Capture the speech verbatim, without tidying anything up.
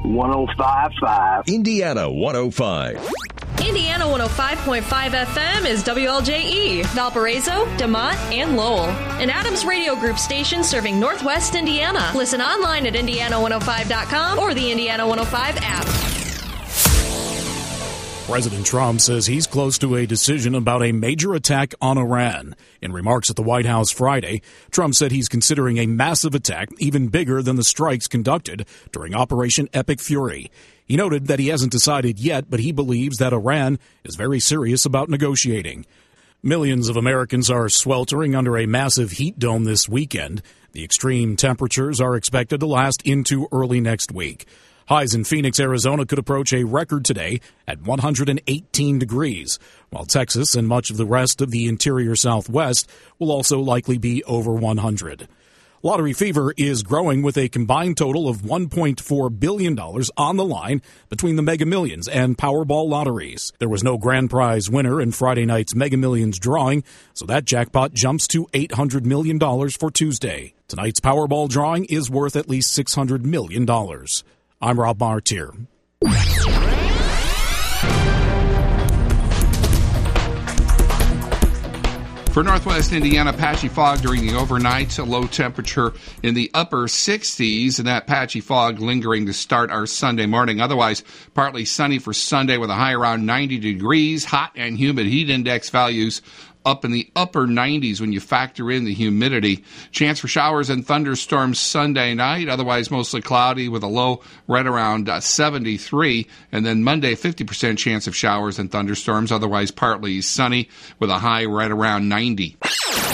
one oh five point five. Indiana one oh five. Indiana one oh five point five F M is W L J E, Valparaiso, DeMont, and Lowell. An Adams Radio Group station serving Northwest Indiana. Listen online at indiana one oh five dot com or the Indiana one oh five app. President Trump says he's close to a decision about a major attack on Iran. In remarks at the White House Friday, Trump said he's considering a massive attack even bigger than the strikes conducted during Operation Epic Fury. He noted that he hasn't decided yet, but he believes that Iran is very serious about negotiating. Millions of Americans are sweltering under a massive heat dome this weekend. The extreme temperatures are expected to last into early next week. Highs in Phoenix, Arizona could approach a record today at one hundred eighteen degrees, while Texas and much of the rest of the interior Southwest will also likely be over one hundred. Lottery fever is growing with a combined total of one point four billion dollars on the line between the Mega Millions and Powerball lotteries. There was no grand prize winner in Friday night's Mega Millions drawing, so that jackpot jumps to eight hundred million dollars for Tuesday. Tonight's Powerball drawing is worth at least six hundred million dollars. I'm Rob Martier. For Northwest Indiana, patchy fog during the overnight, a low temperature in the upper sixties, and that patchy fog lingering to start our Sunday morning. Otherwise, partly sunny for Sunday with a high around ninety degrees, hot and humid heat index values up in the upper nineties when you factor in the humidity. Chance for showers and thunderstorms Sunday night, otherwise mostly cloudy with a low right around uh, seventy-three. And then Monday, fifty percent chance of showers and thunderstorms, otherwise partly sunny with a high right around ninety.